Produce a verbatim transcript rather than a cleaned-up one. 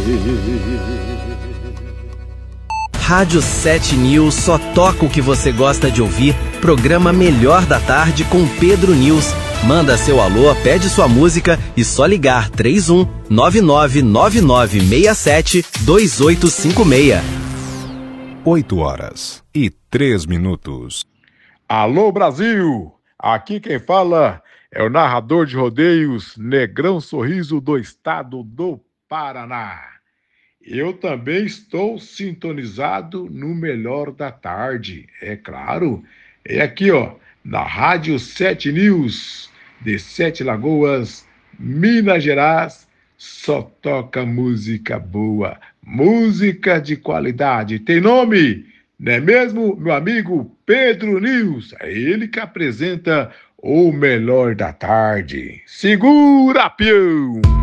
Rádio sete News só toca o que você gosta de ouvir. Programa Melhor da Tarde com Pedro News. Manda seu alô, pede sua música e só ligar três um nove nove nove nove seis sete dois oito cinco seis. oito horas e três minutos. Alô, Brasil! Aqui quem fala é o narrador de rodeios Negrão Sorriso do estado do Paraná. Eu também estou sintonizado no Melhor da Tarde, é claro. É aqui, ó, na Rádio sete News, de Sete Lagoas, Minas Gerais, só toca música boa, música de qualidade. Tem nome, não é mesmo, meu amigo Pedro News? É ele que apresenta o Melhor da Tarde. Segura, peão!